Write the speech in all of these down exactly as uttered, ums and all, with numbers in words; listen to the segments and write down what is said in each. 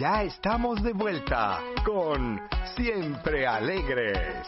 ya estamos de vuelta con Siempre Alegres.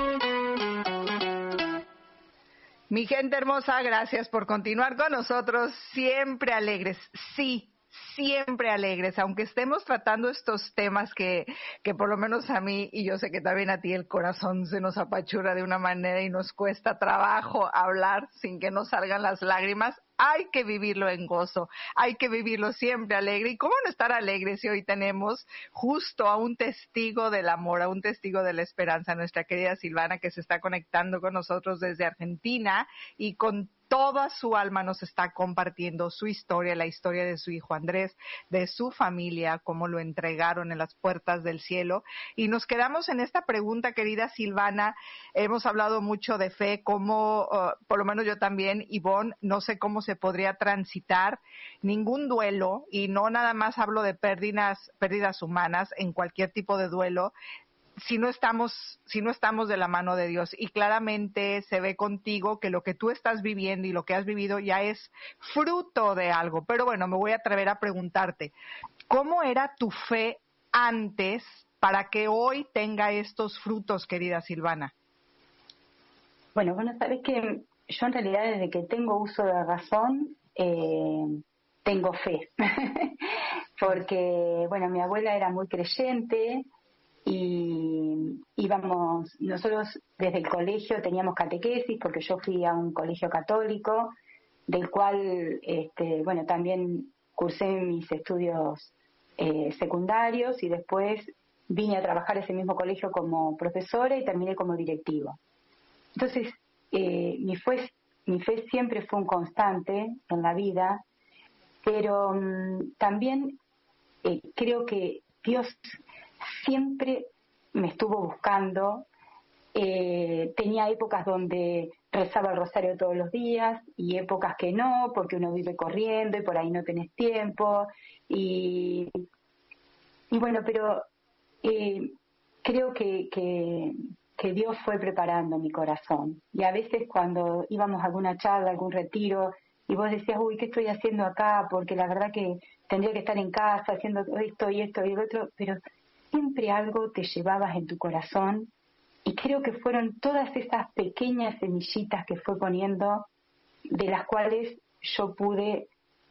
Mi gente hermosa, gracias por continuar con nosotros. Siempre alegres, sí, siempre alegres, aunque estemos tratando estos temas que, que por lo menos a mí, y yo sé que también a ti, el corazón se nos apachurra de una manera y nos cuesta trabajo hablar sin que nos salgan las lágrimas. Hay que vivirlo en gozo, hay que vivirlo siempre alegre. ¿Y cómo no estar alegre si hoy tenemos justo a un testigo del amor, a un testigo de la esperanza, nuestra querida Silvana, que se está conectando con nosotros desde Argentina y con toda su alma nos está compartiendo su historia, la historia de su hijo Andrés, de su familia, cómo lo entregaron en las puertas del cielo. Y nos quedamos en esta pregunta, querida Silvana. Hemos hablado mucho de fe, cómo, uh, por lo menos yo también, Ivonne, no sé cómo se podría transitar ningún duelo, y no nada más hablo de pérdidas, pérdidas humanas, en cualquier tipo de duelo, si no estamos, si no estamos de la mano de Dios. Y claramente se ve contigo que lo que tú estás viviendo y lo que has vivido ya es fruto de algo. Pero bueno, me voy a atrever a preguntarte, ¿cómo era tu fe antes para que hoy tenga estos frutos, querida Silvana? Bueno, bueno, sabes que yo en realidad desde que tengo uso de razón, eh, tengo fe. Porque, bueno, mi abuela era muy creyente, y íbamos, nosotros desde el colegio teníamos catequesis, porque yo fui a un colegio católico, del cual, este, bueno, también cursé mis estudios eh, secundarios, y después vine a trabajar a ese mismo colegio como profesora y terminé como directiva. Entonces, eh, mi fe, mi fe siempre fue un constante en la vida, pero um, también eh, creo que Dios siempre me estuvo buscando. Eh, tenía épocas donde rezaba el rosario todos los días y épocas que no, porque uno vive corriendo y por ahí no tenés tiempo. Y, y bueno, pero eh, creo que, que, que Dios fue preparando mi corazón. Y a veces cuando íbamos a alguna charla, algún retiro, y vos decías, uy, ¿qué estoy haciendo acá? Porque la verdad que tendría que estar en casa haciendo esto y esto y lo otro, pero siempre algo te llevabas en tu corazón, y creo que fueron todas esas pequeñas semillitas que fue poniendo, de las cuales yo pude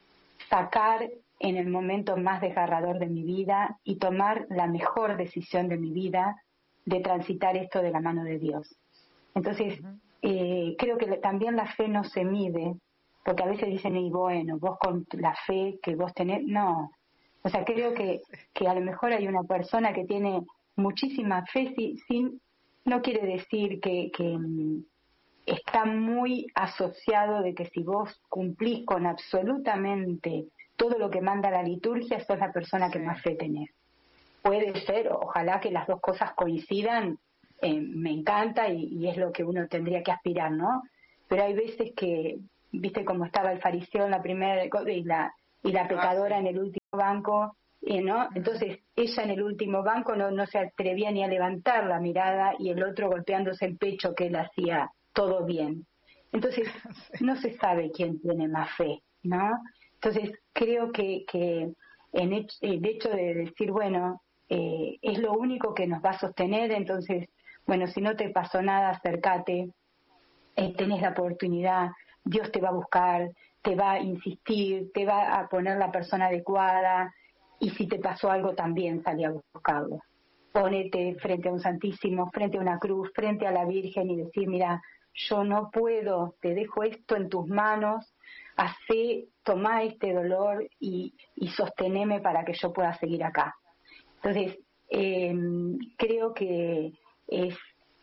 sacar en el momento más desgarrador de mi vida y tomar la mejor decisión de mi vida de transitar esto de la mano de Dios. Entonces, uh-huh. eh, creo que también la fe no se mide, porque a veces dicen, y bueno, vos con la fe que vos tenés, no. O sea, creo que, que a lo mejor hay una persona que tiene muchísima fe, sin, sin no quiere decir que, que um, está muy asociado de que si vos cumplís con absolutamente todo lo que manda la liturgia, sos la persona sí. que más fe tenés. Puede ser, ojalá que las dos cosas coincidan, eh, me encanta y, y es lo que uno tendría que aspirar, ¿no? Pero hay veces que, viste cómo estaba el fariseo en la primera y la, y la pecadora en el último banco, eh, ¿no? Entonces ella en el último banco no, no se atrevía ni a levantar la mirada, y el otro golpeándose el pecho que él hacía todo bien. Entonces no se sabe quién tiene más fe, ¿no? Entonces creo que, que en hecho, el hecho de decir, bueno, eh, es lo único que nos va a sostener, entonces, bueno, si no te pasó nada, acércate, eh, tenés la oportunidad, Dios te va a buscar, te va a insistir, te va a poner la persona adecuada, y si te pasó algo también salí a buscarlo. Ponete frente a un Santísimo, frente a una cruz, frente a la Virgen y decir, mira, yo no puedo, te dejo esto en tus manos, hacé, tomá este dolor y, y sosteneme para que yo pueda seguir acá. Entonces, eh, creo que es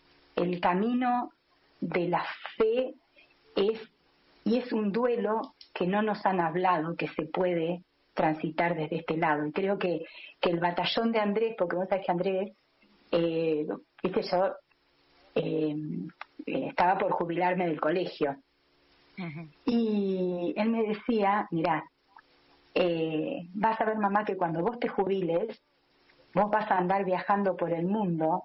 el camino de la fe, es y es un duelo que no nos han hablado que se puede transitar desde este lado. Y creo que, que el batallón de Andrés, porque vos sabés que Andrés, eh, viste, yo eh, estaba por jubilarme del colegio. Uh-huh. Y él me decía, mirá, eh, vas a ver, mamá, que cuando vos te jubiles, vos vas a andar viajando por el mundo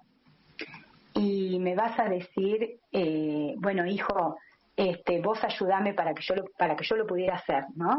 y me vas a decir, eh, bueno, hijo, este, vos ayudame para que yo lo, para que yo lo pudiera hacer, ¿no?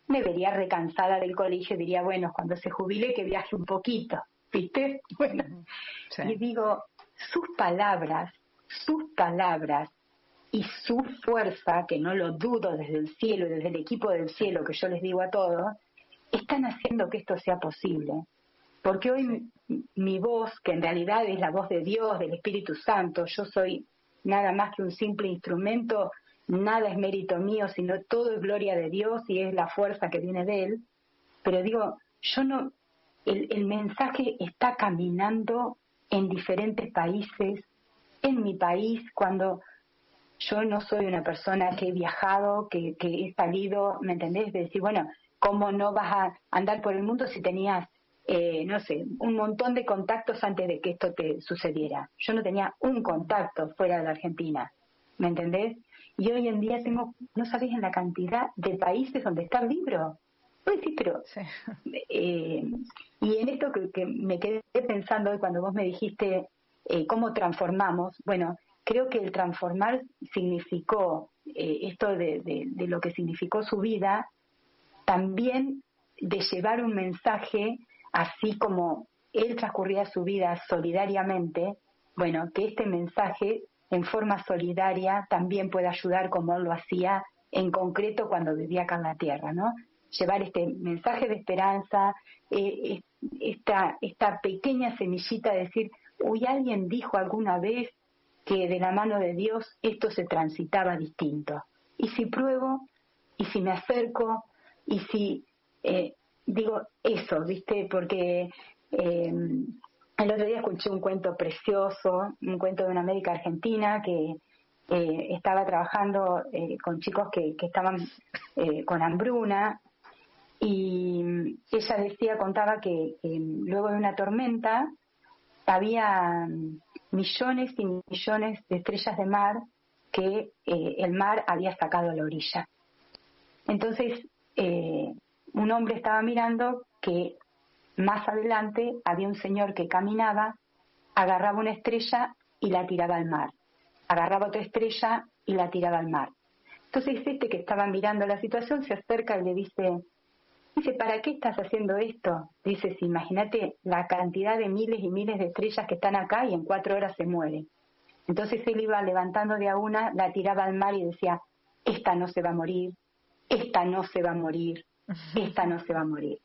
me vería recansada del colegio, diría, bueno, cuando se jubile que viaje un poquito, ¿viste? Bueno, sí. Y digo, sus palabras, sus palabras y su fuerza, que no lo dudo desde el cielo, desde el equipo del cielo, que yo les digo a todos, están haciendo que esto sea posible. Porque hoy sí. mi, mi voz, que en realidad es la voz de Dios, del Espíritu Santo, yo soy nada más que un simple instrumento, nada es mérito mío, sino todo es gloria de Dios y es la fuerza que viene de Él. Pero digo, yo no, el, el mensaje está caminando en diferentes países, en mi país, cuando yo no soy una persona que he viajado, que, que he salido, ¿me entendés? De decir, bueno, ¿cómo no vas a andar por el mundo si tenías, eh, no sé, un montón de contactos antes de que esto te sucediera? Yo no tenía un contacto fuera de la Argentina, ¿me entendés? Y hoy en día tengo, no sabés en la cantidad de países donde está el libro. Pues sí, pero... Sí. Eh, y en esto que, que me quedé pensando hoy cuando vos me dijiste eh, cómo transformamos, bueno, creo que el transformar significó, eh, esto de, de, de lo que significó su vida, también de llevar un mensaje, así como él transcurría su vida solidariamente, bueno, que este mensaje en forma solidaria también puede ayudar como él lo hacía en concreto cuando vivía acá en la tierra, ¿no? Llevar este mensaje de esperanza, eh, esta, esta pequeña semillita de decir, uy, alguien dijo alguna vez que de la mano de Dios esto se transitaba distinto. Y si pruebo, y si me acerco, y si eh, digo eso, ¿viste? Porque eh, el otro día escuché un cuento precioso, un cuento de una médica argentina que eh, estaba trabajando eh, con chicos que, que estaban eh, con hambruna, y ella decía, contaba que, que luego de una tormenta había millones y millones de estrellas de mar que eh, el mar había sacado a la orilla. Entonces, eh, un hombre estaba mirando que más adelante había un señor que caminaba, agarraba una estrella y la tiraba al mar. Agarraba otra estrella y la tiraba al mar. Entonces, este que estaba mirando la situación se acerca y le dice... Dice, ¿para qué estás haciendo esto? Dice, si imagínate la cantidad de miles y miles de estrellas que están acá y en cuatro horas se muere. Entonces él iba levantando de a una, la tiraba al mar y decía, esta no se va a morir, esta no se va a morir, esta no se va a morir.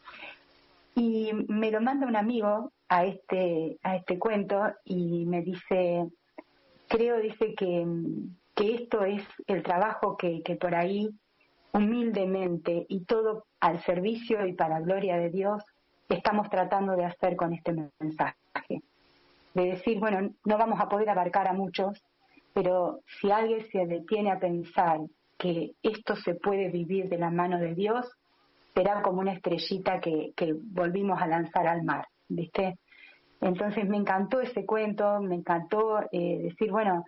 Y me lo manda un amigo a este, a este cuento y me dice, creo, dice que, que esto es el trabajo que, que por ahí humildemente y todo al servicio y para gloria de Dios estamos tratando de hacer con este mensaje, de decir, bueno, no vamos a poder abarcar a muchos, pero si alguien se detiene a pensar que esto se puede vivir de la mano de Dios, será como una estrellita que, que volvimos a lanzar al mar, ¿viste? Entonces me encantó ese cuento, me encantó eh, decir, bueno,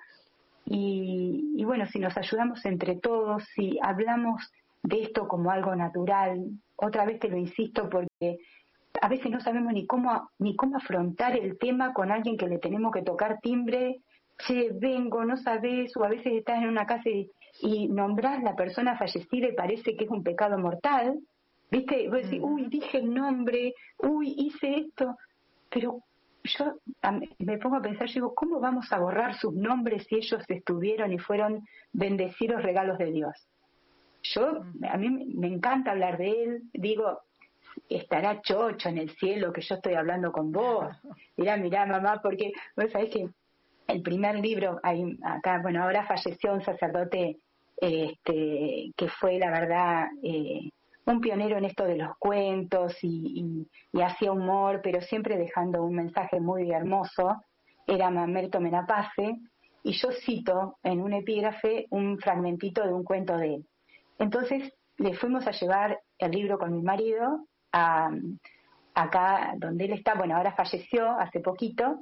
Y, y bueno, si nos ayudamos entre todos, si hablamos de esto como algo natural, otra vez te lo insisto porque a veces no sabemos ni cómo ni cómo afrontar el tema con alguien que le tenemos que tocar timbre, che, vengo, no sabes, o a veces estás en una casa y, y nombrás la persona fallecida y parece que es un pecado mortal, ¿viste? Vos decís, uy, dije el nombre, uy, hice esto, pero yo me pongo a pensar, yo digo, ¿cómo vamos a borrar sus nombres si ellos estuvieron y fueron bendecidos regalos de Dios? Yo, a mí me encanta hablar de él, digo, estará chocho en el cielo que yo estoy hablando con vos. Mirá, mirá, mamá, porque vos sabés que el primer libro, hay, acá, bueno, ahora falleció un sacerdote este, que fue, la verdad, eh, un pionero en esto de los cuentos y, y, y hacía humor, pero siempre dejando un mensaje muy hermoso, era Mamerto Menapace, y yo cito en un epígrafe un fragmentito de un cuento de él. Entonces le fuimos a llevar el libro con mi marido a, acá donde él está, bueno, ahora falleció hace poquito,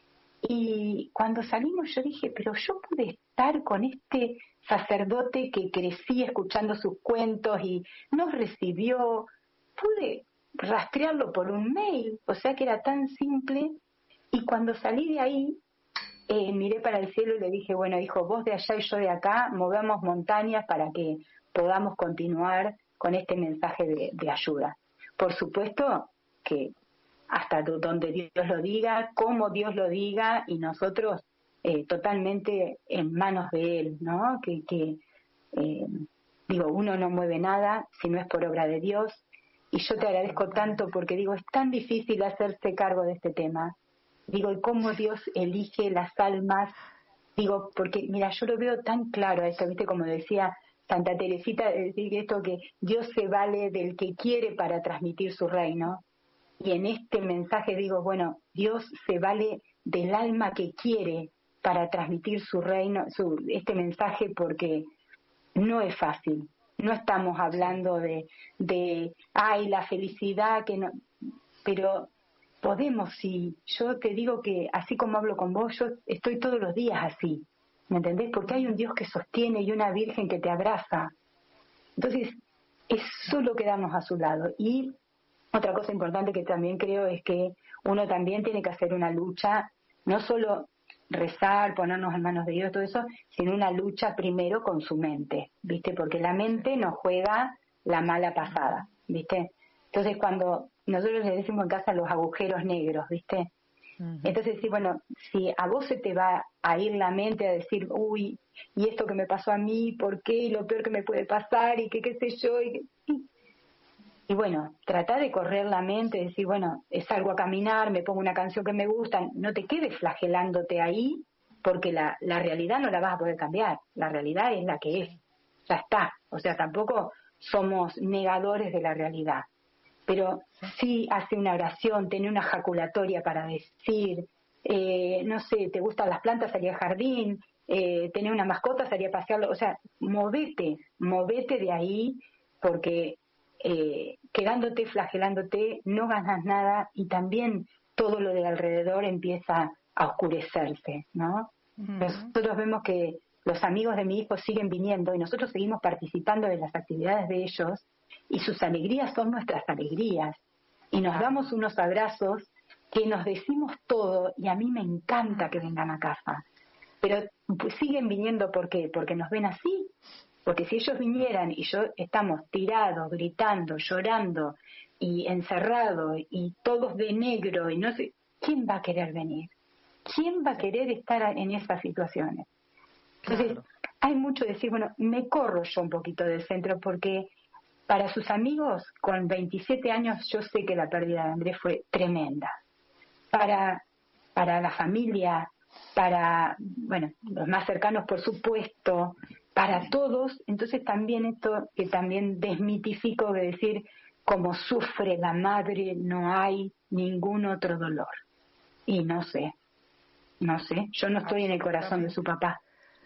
y cuando salimos yo dije, pero yo pude estar con este sacerdote que crecí escuchando sus cuentos y nos recibió, pude rastrearlo por un mail, o sea que era tan simple, y cuando salí de ahí, eh, miré para el cielo y le dije, bueno hijo, vos de allá y yo de acá, movamos montañas para que podamos continuar con este mensaje de, de ayuda. Por supuesto que hasta donde Dios lo diga, como Dios lo diga, y nosotros eh, totalmente en manos de Él, ¿no? Que, que eh, digo, uno no mueve nada si no es por obra de Dios, y yo te agradezco tanto porque digo, es tan difícil hacerse cargo de este tema. Digo, y cómo Dios elige las almas, digo, porque mira, yo lo veo tan claro esto, ¿viste? Como decía Santa Teresita, decir esto que Dios se vale del que quiere para transmitir su reino. Y en este mensaje digo, bueno, Dios se vale del alma que quiere para transmitir su reino, su, este mensaje, porque no es fácil. No estamos hablando de, de, ay, la felicidad, que no, pero podemos, sí. Yo te digo que así como hablo con vos, yo estoy todos los días así, ¿me entendés? Porque hay un Dios que sostiene y una Virgen que te abraza. Entonces, es solo quedarnos a su lado. Y otra cosa importante que también creo es que uno también tiene que hacer una lucha, no solo rezar, ponernos en manos de Dios, todo eso, sino una lucha primero con su mente, ¿viste? Porque la mente nos juega la mala pasada, ¿viste? Entonces, cuando nosotros le decimos en casa los agujeros negros, ¿viste? Uh-huh. Entonces, sí, bueno, si a vos se te va a ir la mente a decir, uy, y esto que me pasó a mí, ¿por qué? Y lo peor que me puede pasar, y que qué sé yo, y, y, y bueno, tratar de correr la mente, decir, bueno, salgo a caminar, me pongo una canción que me gusta, no te quedes flagelándote ahí, porque la, la realidad no la vas a poder cambiar, la realidad es la que es, ya está, o sea, tampoco somos negadores de la realidad. Pero sí hace una oración, tener una jaculatoria para decir, eh, no sé, te gustan las plantas, salí al jardín, eh, tener una mascota, salí a pasearlo, o sea, movete, movete de ahí, porque eh, quedándote, flagelándote, no ganas nada y también todo lo de alrededor empieza a oscurecerse, ¿no? Uh-huh. Nosotros vemos que los amigos de mi hijo siguen viniendo y nosotros seguimos participando de las actividades de ellos, y sus alegrías son nuestras alegrías, y nos damos unos abrazos que nos decimos todo, y a mí me encanta que vengan a casa, pero pues siguen viniendo, ¿por qué? Porque nos ven así, porque si ellos vinieran y yo estamos tirados, gritando, llorando y encerrados y todos de negro y no sé, ¿quién va a querer venir? ¿Quién va a querer estar en esas situaciones? Entonces, claro, hay mucho de decir, bueno, me corro yo un poquito del centro porque para sus amigos, con veintisiete años, yo sé que la pérdida de Andrés fue tremenda. Para, para la familia, para, bueno, los más cercanos, por supuesto, para todos. Entonces también esto que también desmitifico de decir, como sufre la madre, no hay ningún otro dolor. Y no sé, no sé, yo no estoy en el corazón de su papá.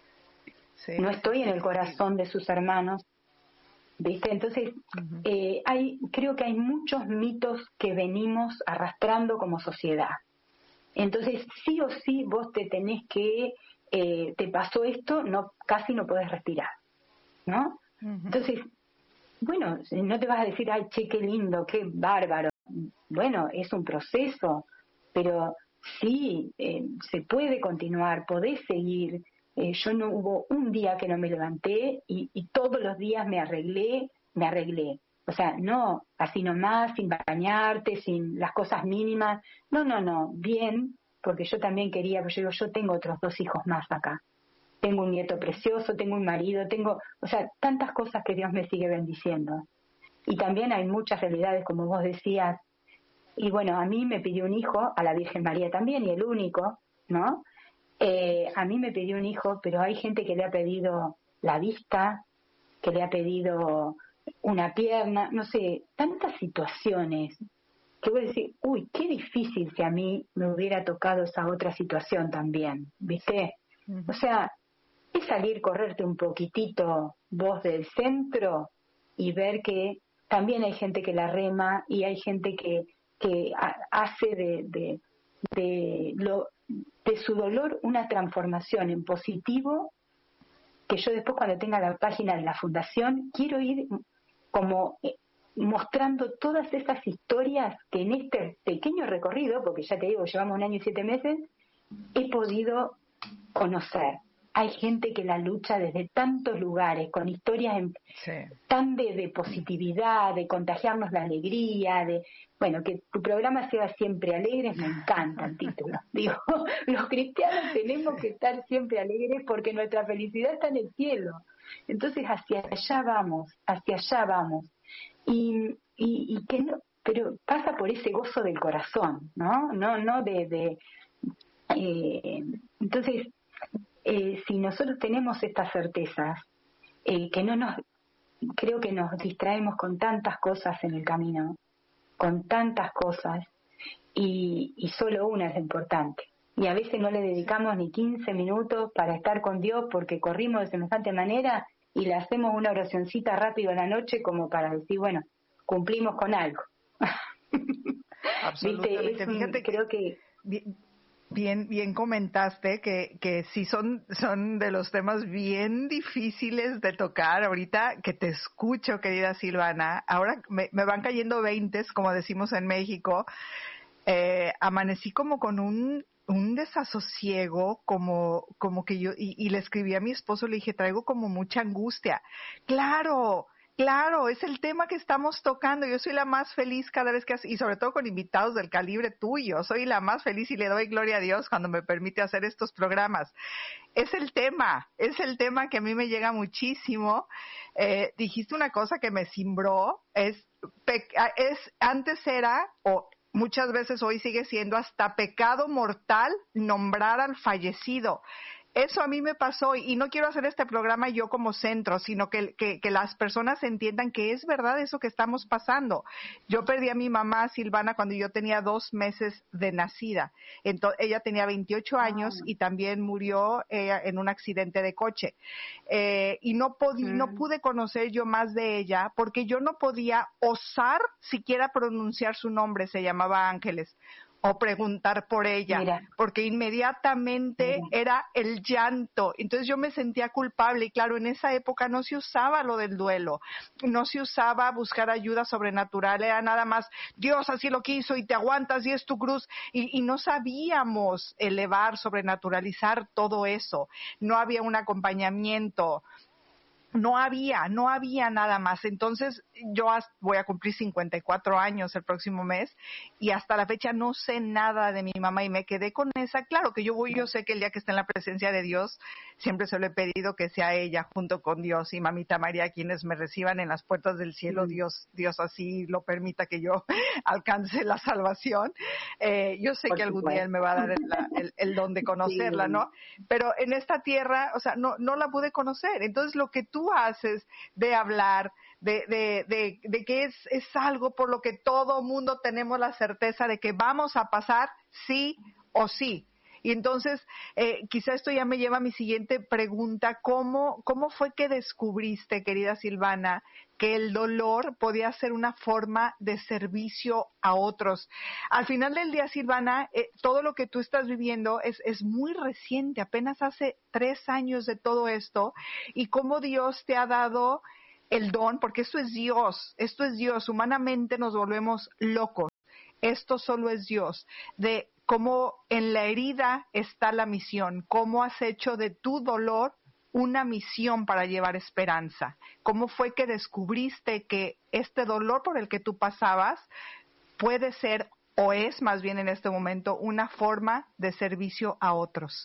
Sí, no estoy en el corazón de sus hermanos. ¿Viste? Entonces, uh-huh. eh, hay, creo que hay muchos mitos que venimos arrastrando como sociedad. Entonces, sí o sí, vos te tenés que, eh, te pasó esto, no, casi no podés respirar, ¿no? Uh-huh. Entonces, bueno, no te vas a decir, ay, che, qué lindo, qué bárbaro. Bueno, es un proceso, pero sí, eh, se puede continuar, podés seguir. Eh, yo no hubo un día que no me levanté y, y todos los días me arreglé, me arreglé. O sea, no así nomás, sin bañarte, sin las cosas mínimas. No, no, no, bien, porque yo también quería, porque yo digo, yo tengo otros dos hijos más acá. Tengo un nieto precioso, tengo un marido, tengo, o sea, tantas cosas que Dios me sigue bendiciendo. Y también hay muchas realidades, como vos decías. Y bueno, a mí me pidió un hijo, a la Virgen María también, y el único, ¿no? Eh, a mí me pidió un hijo, pero hay gente que le ha pedido la vista, que le ha pedido una pierna, no sé, tantas situaciones que voy a decir, uy, qué difícil si a mí me hubiera tocado esa otra situación también, ¿viste? Uh-huh. O sea, es salir, correrte un poquitito vos del centro y ver que también hay gente que la rema y hay gente que, que hace de, de, de lo de su dolor una transformación en positivo, que yo después cuando tenga la página de la fundación quiero ir como eh, mostrando todas esas historias que en este pequeño recorrido, porque ya te digo, llevamos un año y siete meses, he podido conocer. hay gente que la lucha desde tantos lugares, con historias en, sí. tan de, de positividad, de contagiarnos la alegría, de bueno, que tu programa sea siempre alegres, me encanta el título. Digo, los cristianos tenemos que estar siempre alegres porque nuestra felicidad está en el cielo. Entonces hacia allá vamos, hacia allá vamos. Y, y, y que no, pero pasa por ese gozo del corazón, ¿no? No, no de, de eh, entonces eh, si nosotros tenemos estas certezas, eh, que no nos, creo que nos distraemos con tantas cosas en el camino, con tantas cosas, y, y solo una es importante. Y a veces no le dedicamos ni quince minutos para estar con Dios porque corrimos de semejante manera y le hacemos una oracioncita rápido en la noche como para decir, bueno, cumplimos con algo. Absolutamente. ¿Viste? Es un, Fíjate creo que... Bien, bien, bien comentaste que, que sí son, son de los temas bien difíciles de tocar. Ahorita que te escucho, querida Silvana, ahora me, me van cayendo veintes, como decimos en México. Eh, amanecí como con un un desasosiego, como como que yo, y, y le escribí a mi esposo, le dije, traigo como mucha angustia. Claro, claro, es el tema que estamos tocando. Yo soy la más feliz cada vez que hace, y sobre todo con invitados del calibre tuyo, soy la más feliz y le doy gloria a Dios cuando me permite hacer estos programas. Es el tema, es el tema que a mí me llega muchísimo. Eh, dijiste una cosa que me cimbró, es, es antes era, o muchas veces hoy sigue siendo hasta pecado mortal nombrar al fallecido. Eso a mí me pasó y no quiero hacer este programa yo como centro, sino que, que, que las personas entiendan que es verdad eso que estamos pasando. Yo perdí a mi mamá, Silvana, cuando yo tenía dos meses de nacida. Entonces, ella tenía veintiocho años y también murió eh, en un accidente de coche. Eh, y no, podí, mm. no pude conocer yo más de ella porque yo no podía osar siquiera pronunciar su nombre, se llamaba Ángeles, o preguntar por ella, Mira. porque inmediatamente Mira. era el llanto. Entonces yo me sentía culpable y claro, en esa época no se usaba lo del duelo, no se usaba buscar ayuda sobrenatural, era nada más Dios así lo quiso y te aguantas y es tu cruz, y, y no sabíamos elevar, sobrenaturalizar todo eso, no había un acompañamiento. No había, no había nada más. Entonces yo voy a cumplir cincuenta y cuatro años el próximo mes y hasta la fecha no sé nada de mi mamá y me quedé con esa. Claro que yo voy, yo sé que el día que esté en la presencia de Dios, siempre se lo he pedido que sea ella junto con Dios y Mamita María quienes me reciban en las puertas del cielo. Dios, Dios así lo permita que yo alcance la salvación. Eh, yo sé Por que algún supuesto. día Él me va a dar el, el, el don de conocerla, sí. ¿no? Pero en esta tierra, o sea, no, no la pude conocer. Entonces lo que tú haces de hablar, de, de, de, de que es, es algo por lo que todo mundo tenemos la certeza de que vamos a pasar sí o sí. Y entonces, eh, quizá esto ya me lleva a mi siguiente pregunta. ¿Cómo, cómo fue que descubriste, querida Silvana, que el dolor podía ser una forma de servicio a otros? Al final del día, Silvana, eh, todo lo que tú estás viviendo es, es muy reciente, apenas hace tres años de todo esto, y cómo Dios te ha dado el don, porque esto es Dios, esto es Dios, humanamente nos volvemos locos, esto solo es Dios, de cómo en la herida está la misión, cómo has hecho de tu dolor una misión para llevar esperanza. ¿Cómo fue que descubriste que este dolor por el que tú pasabas puede ser, o es más bien en este momento, una forma de servicio a otros?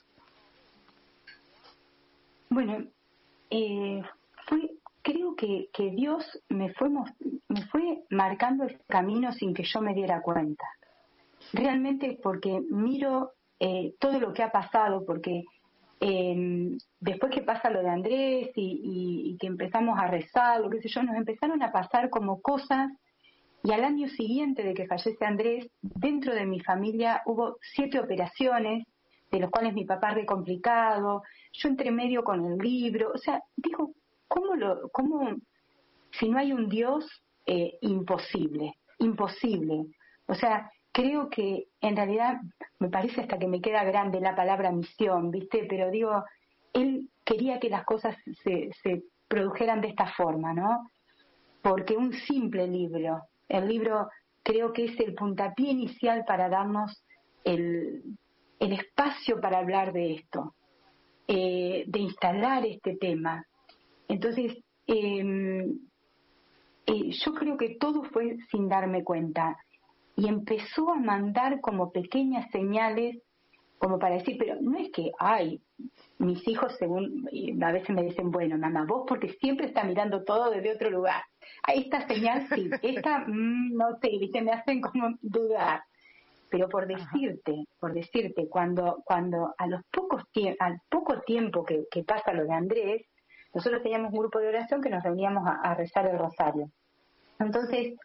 Bueno, eh, fue, creo que, que Dios me fue, me fue marcando el camino sin que yo me diera cuenta. Realmente porque miro eh, todo lo que ha pasado, porque eh, después que pasa lo de Andrés y, y, y que empezamos a rezar, lo que sé yo, nos empezaron a pasar como cosas, y al año siguiente de que fallece Andrés, dentro de mi familia hubo siete operaciones, de los cuales mi papá re complicado, yo entre medio con el libro, o sea, digo, ¿cómo lo, cómo, si no hay un Dios, eh, imposible, imposible, o sea, creo que en realidad me parece hasta que me queda grande la palabra misión, ¿viste? Pero digo, él quería que las cosas se, se produjeran de esta forma, ¿no? Porque un simple libro, el libro creo que es el puntapié inicial para darnos el, el espacio para hablar de esto. eh, de instalar este tema. Entonces, eh, eh, yo creo que todo fue sin darme cuenta. Y empezó a mandar como pequeñas señales, como para decir, pero no es que, ay, mis hijos según, a veces me dicen, bueno, mamá, vos porque siempre está mirando todo desde otro lugar. A esta señal sí, esta, mmm, no sé, ¿viste? Me hacen como dudar. Pero por decirte, Ajá. por decirte, cuando cuando a los pocos tie- al poco tiempo que, que pasa lo de Andrés, nosotros teníamos un grupo de oración que nos reuníamos a, a rezar el rosario. Entonces,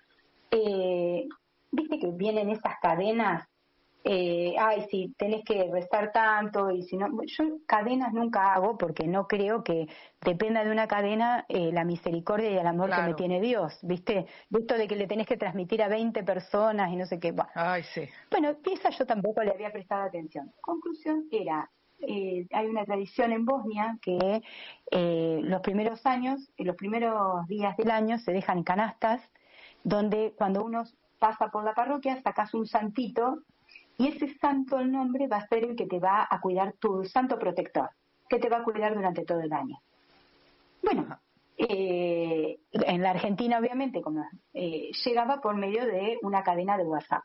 eh, viste que vienen esas cadenas, eh, ay, si tenés que rezar tanto, y si no, yo cadenas nunca hago porque no creo que dependa de una cadena eh, la misericordia y el amor claro. que me tiene Dios, viste, esto de que le tenés que transmitir a veinte personas y no sé qué, bueno, ay, sí. bueno, esa yo tampoco le había prestado atención. Conclusión era, eh, hay una tradición en Bosnia que eh, los primeros años, los primeros días del año se dejan canastas, donde cuando uno pasa por la parroquia sacas un santito y ese santo, el nombre, va a ser el que te va a cuidar, tu santo protector, que te va a cuidar durante todo el año. Bueno, eh, en la Argentina obviamente como eh, llegaba por medio de una cadena de WhatsApp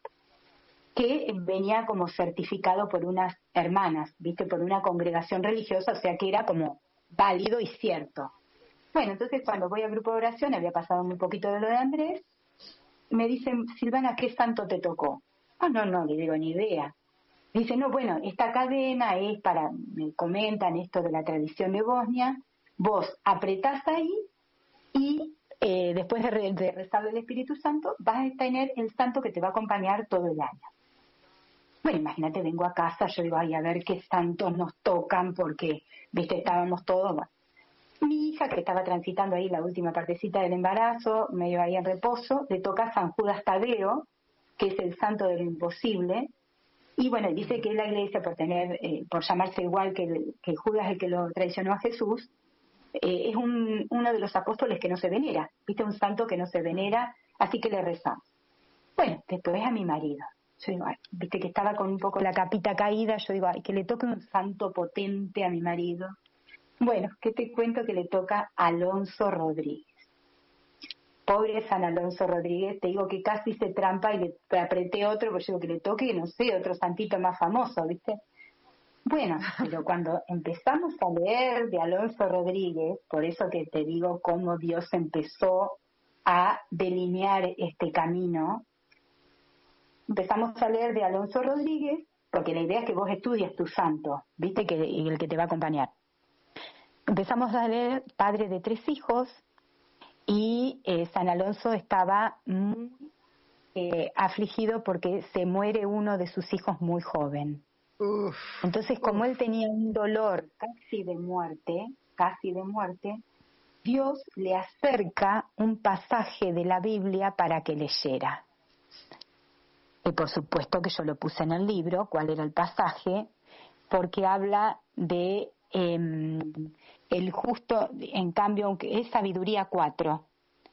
que venía como certificado por unas hermanas, viste, por una congregación religiosa, o sea que era como válido y cierto. Bueno, entonces cuando voy al grupo de oración, había pasado muy poquito de lo de Andrés, me dicen, Silvana, ¿qué santo te tocó? Ah, no, no, le digo, ni idea. Dice, no, bueno, esta cadena es para, me comentan esto de la tradición de Bosnia, vos apretás ahí y eh, después de, re, de rezar el Espíritu Santo, vas a tener el santo que te va a acompañar todo el año. Bueno, imagínate, vengo a casa, yo digo, ay, a ver qué santos nos tocan, porque, viste, estábamos todos, bueno. Mi hija, que estaba transitando ahí la última partecita del embarazo, medio ahí en reposo, le toca San Judas Tadeo, que es el santo de lo imposible, y bueno, dice que la iglesia, por tener, eh, por llamarse igual que, el, que Judas, el que lo traicionó a Jesús, eh, es un, uno de los apóstoles que no se venera, viste, un santo que no se venera, así que le rezamos. Bueno, después a mi marido. Yo digo, ay, viste que estaba con un poco la capita caída, yo digo, ay, que le toque un santo potente a mi marido. Bueno, ¿qué te cuento? Que le toca Alonso Rodríguez. Pobre San Alonso Rodríguez, te digo que casi se trampa y le apreté otro, porque yo digo que le toque, no sé, otro santito más famoso, ¿viste? Bueno, pero cuando empezamos a leer de Alonso Rodríguez, por eso que te digo cómo Dios empezó a delinear este camino, empezamos a leer de Alonso Rodríguez, porque la idea es que vos estudies tu santo, ¿viste? Que el que te va a acompañar. Empezamos a leer padre de tres hijos y eh, San Alonso estaba muy eh, afligido porque se muere uno de sus hijos muy joven. Uf, Entonces, como uf. él tenía un dolor casi de muerte, casi de muerte, Dios le acerca un pasaje de la Biblia para que leyera. Y por supuesto que yo lo puse en el libro, cuál era el pasaje, porque habla de eh, el justo, en cambio, aunque es Sabiduría cuatro.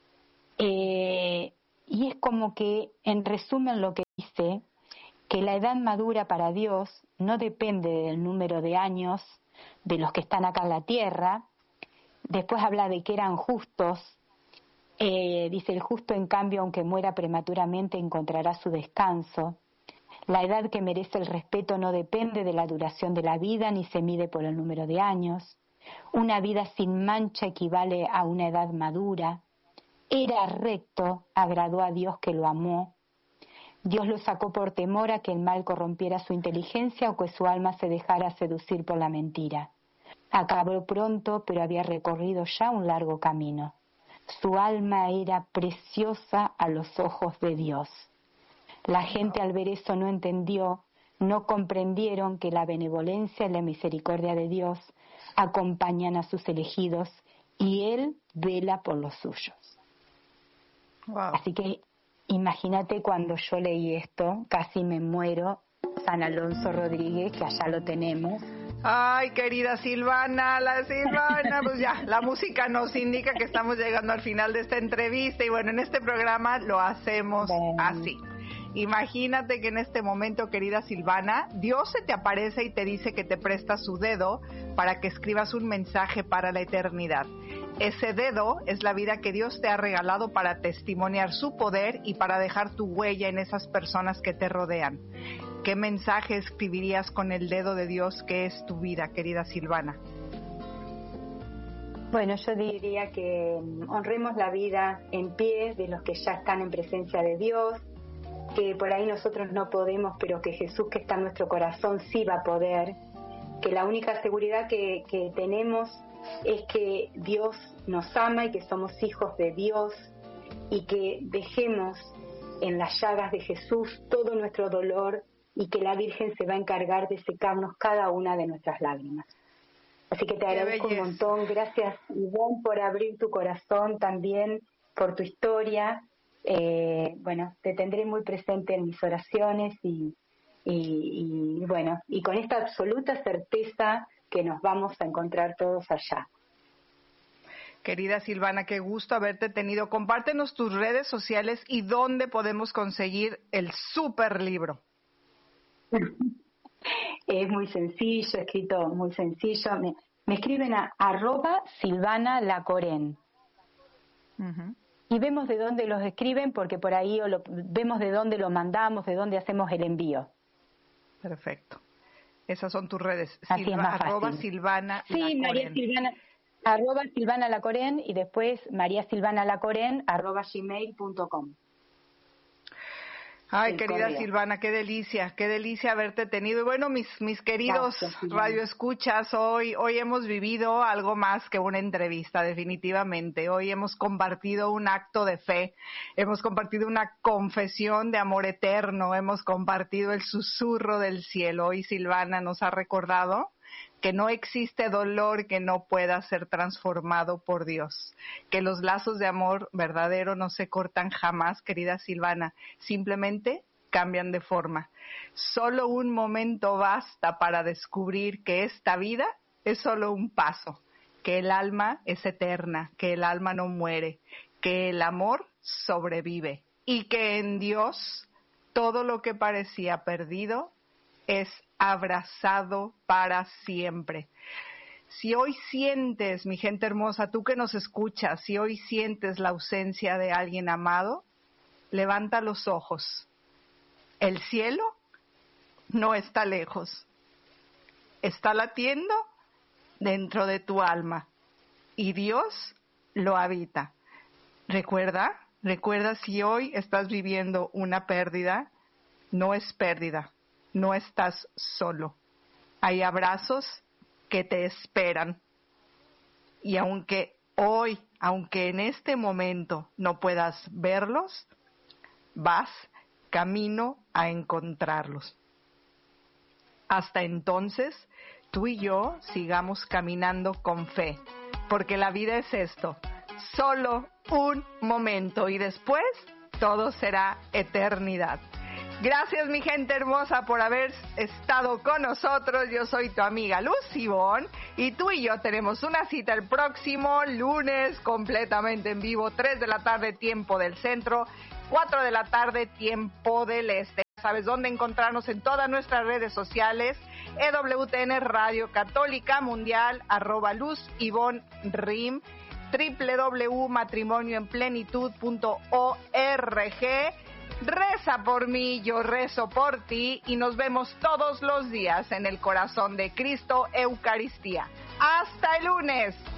Eh, y es como que, en resumen, lo que dice, que la edad madura para Dios no depende del número de años de los que están acá en la tierra. Después habla de que eran justos. Eh, dice, el justo, en cambio, aunque muera prematuramente, encontrará su descanso. La edad que merece el respeto no depende de la duración de la vida ni se mide por el número de años. Una vida sin mancha equivale a una edad madura. Era recto, agradó a Dios que lo amó. Dios lo sacó por temor a que el mal corrompiera su inteligencia o que su alma se dejara seducir por la mentira. Acabó pronto, pero había recorrido ya un largo camino. Su alma era preciosa a los ojos de Dios. La gente al ver eso no entendió, no comprendieron que la benevolencia y la misericordia de Dios acompañan a sus elegidos y Él vela por los suyos. Wow. Así que imagínate cuando yo leí esto, casi me muero, San Alonso Rodríguez, que allá lo tenemos. Ay, querida Silvana, la Silvana, pues ya, la música nos indica que estamos llegando al final de esta entrevista y bueno, en este programa lo hacemos Bien. así. Imagínate que en este momento, querida Silvana, Dios se te aparece y te dice que te presta su dedo para que escribas un mensaje para la eternidad. Ese dedo es la vida que Dios te ha regalado para testimoniar su poder y para dejar tu huella en esas personas que te rodean. ¿Qué mensaje escribirías con el dedo de Dios que es tu vida, querida Silvana? Bueno, yo diría que honremos la vida en pie de los que ya están en presencia de Dios, que por ahí nosotros no podemos, pero que Jesús que está en nuestro corazón sí va a poder, que la única seguridad que, que tenemos es que Dios nos ama y que somos hijos de Dios, y que dejemos en las llagas de Jesús todo nuestro dolor y que la Virgen se va a encargar de secarnos cada una de nuestras lágrimas. Así que te agradezco un montón. Gracias, Ivonne, por abrir tu corazón también, por tu historia. Eh, bueno, te tendré muy presente en mis oraciones y, y, y bueno, y con esta absoluta certeza que nos vamos a encontrar todos allá. Querida Silvana, qué gusto haberte tenido. Compártenos tus redes sociales y dónde podemos conseguir el super libro. Es muy sencillo, escrito muy sencillo. Me, me escriben a arroba Silvana Lacoren. Uh-huh. Y vemos de dónde los escriben, porque por ahí o lo, vemos de dónde lo mandamos, de dónde hacemos el envío. Perfecto. Esas son tus redes. Así Silva, es más arroba fácil. Silvana Sí, Lacoren. María Silvana, arroba Silvana Lacoren y después María Silvana Lacoren arroba gmail punto com. Ay, querida correo. Silvana, qué delicia, qué delicia haberte tenido. Y bueno, mis mis queridos Gracias, radioescuchas, hoy hoy hemos vivido algo más que una entrevista, definitivamente. Hoy hemos compartido un acto de fe, hemos compartido una confesión de amor eterno, hemos compartido el susurro del cielo. Hoy Silvana nos ha recordado que no existe dolor que no pueda ser transformado por Dios, que los lazos de amor verdadero no se cortan jamás, querida Silvana, simplemente cambian de forma. Solo un momento basta para descubrir que esta vida es solo un paso, que el alma es eterna, que el alma no muere, que el amor sobrevive y que en Dios todo lo que parecía perdido es abrazado para siempre. Si hoy sientes, mi gente hermosa, tú que nos escuchas, si hoy sientes la ausencia de alguien amado, levanta los ojos. El cielo no está lejos, está latiendo dentro de tu alma y Dios lo habita. Recuerda, recuerda si hoy estás viviendo una pérdida, no es pérdida. No estás solo. Hay abrazos que te esperan. Y aunque hoy, aunque en este momento no puedas verlos, vas camino a encontrarlos. Hasta entonces, tú y yo sigamos caminando con fe, porque la vida es esto, solo un momento y después todo será eternidad. Gracias, mi gente hermosa, por haber estado con nosotros. Yo soy tu amiga Luz Ivonne y tú y yo tenemos una cita el próximo lunes completamente en vivo, tres de la tarde, tiempo del centro, cuatro de la tarde, tiempo del este. Sabes dónde encontrarnos en todas nuestras redes sociales, E W T N Radio Católica Mundial, arroba Luz Ivonne Rim, doble u doble u doble u punto matrimonio en plenitud punto org. Reza por mí, yo rezo por ti y nos vemos todos los días en el corazón de Cristo, Eucaristía. ¡Hasta el lunes!